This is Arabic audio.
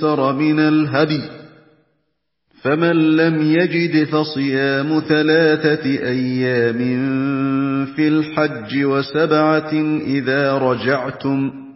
تَيَسَّرَ مِنَ الْهَدْيِ ۖ فَمَن لَّمْ يَجِدْ فَصِيَامُ 3 أيام في الحج و7 إذا رجعتم ۖ